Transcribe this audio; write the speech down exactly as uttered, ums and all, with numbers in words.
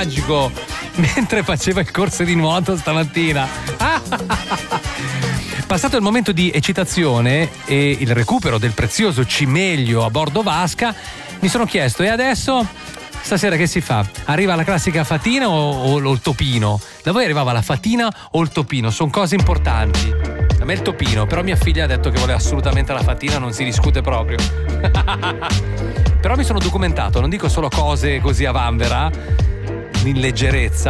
magico mentre faceva il corso di nuoto stamattina. Passato il momento di eccitazione e il recupero del prezioso cimelio a bordo vasca, mi sono chiesto: e adesso? Stasera che si fa? Arriva la classica fatina o, o, o il topino? Da voi arrivava la fatina o il topino? Sono cose importanti. A me il topino, però mia figlia ha detto che vuole assolutamente la fatina, non si discute proprio. Però mi sono documentato, non dico solo cose così a vanvera, in leggerezza,